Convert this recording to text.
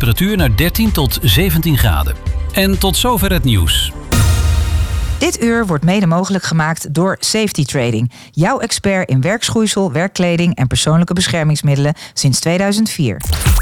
temperatuur naar 13 tot 17 graden. En tot zover het nieuws. Dit uur wordt mede mogelijk gemaakt door Safety Trading. Jouw expert in werkschoeisel, werkkleding en persoonlijke beschermingsmiddelen sinds 2004.